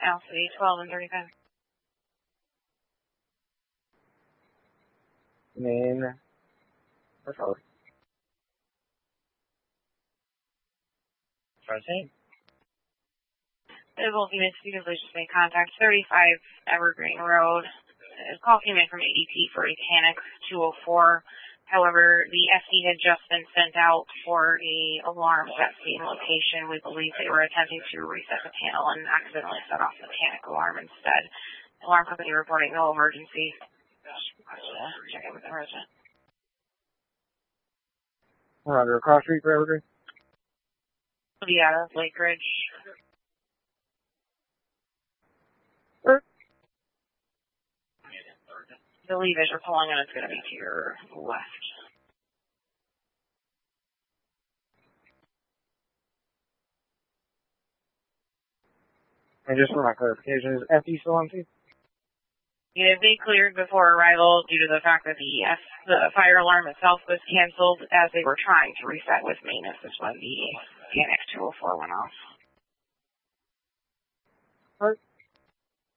Alpha 12 and 35. Main. Or forward. Proceed. The both units previously just made contact 35 Evergreen Road. A call came in from ADT for a Panic 204. However, the FD had just been sent out for a alarm at that same location. We believe they were attempting to reset the panel and accidentally set off the panic alarm instead. Alarm company reporting no emergency. Check in with the resident. We're under a cross street for Evergreen. Yeah, Lake Ridge. I believe as you're pulling in, it's going to be to your left. And just for my clarification, is FD still empty? They cleared before arrival due to the fact that the fire alarm itself was canceled as they were trying to reset with maintenance. Is when the Panic 204 went off. All right.